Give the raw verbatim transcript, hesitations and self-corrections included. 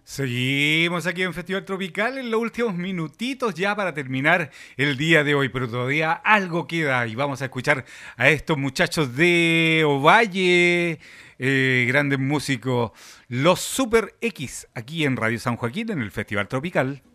Seguimos aquí en Festival Tropical en los últimos minutitos ya para terminar el día de hoy, pero todavía algo queda y vamos a escuchar a estos muchachos de Ovalle, eh, grandes músicos, los Super X, aquí en Radio San Joaquín en el Festival Tropical.